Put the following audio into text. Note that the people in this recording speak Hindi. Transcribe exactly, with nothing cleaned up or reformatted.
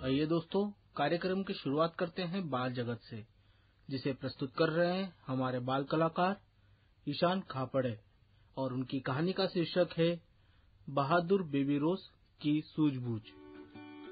आइए दोस्तों, कार्यक्रम की शुरुआत करते हैं बाल जगत से, जिसे प्रस्तुत कर रहे हैं हमारे बाल कलाकार ईशान खापड़े। और उनकी कहानी का शीर्षक है बहादुर बेबी रोज की सूझबूझ।